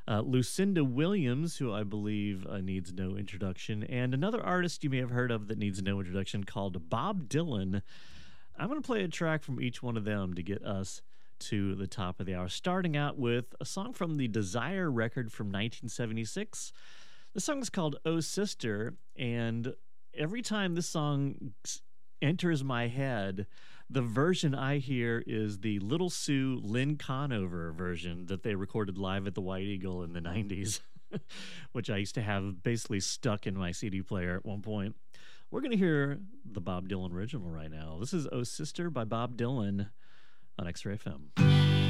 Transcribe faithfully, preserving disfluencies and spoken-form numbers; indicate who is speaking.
Speaker 1: Uh, Lucinda Williams, who I believe uh, needs no introduction, and another artist you may have heard of that needs no introduction called Bob Dylan. I'm going to play a track from each one of them to get us to the top of the hour, starting out with a song from the Desire record from nineteen seventy-six. The song is called Oh Sister, and every time this song enters my head, the version I hear is the Little Sue Lynn Conover version that they recorded live at the White Eagle in the nineties, which I used to have basically stuck in my C D player at one point. We're going to hear the Bob Dylan original right now. This is Oh Sister by Bob Dylan on X-Ray F M.